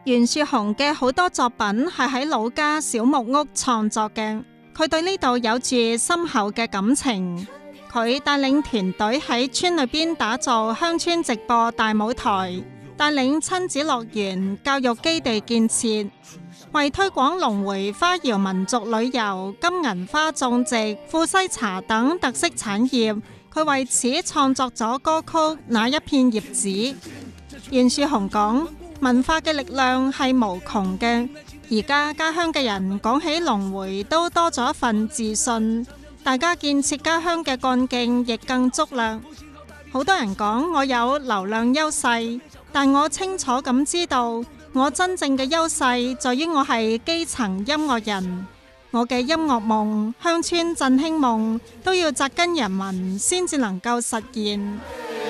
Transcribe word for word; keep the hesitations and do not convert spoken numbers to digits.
袁樹雄嘅好多作品係喺老家小木屋創作嘅，佢對呢度有住深厚嘅感情。佢帶領團隊喺村裏邊打造鄉村直播大舞台，帶領親子樂園、教育基地建設，為推廣龍回花窯民族旅遊、金銀花種植、富西茶等特色產業，佢為此創作咗歌曲《那一片葉子》。袁樹雄講，文化嘅力量係無窮嘅，而家家鄉嘅人講起龍回都多咗一份自信，大家建設家鄉嘅幹勁亦更足啦。好多人講我有流量優勢，但我清楚咁知道，我真正嘅優勢在於我係基層音樂人，我嘅音樂夢、鄉村振興夢都要扎根人民先至能夠實現。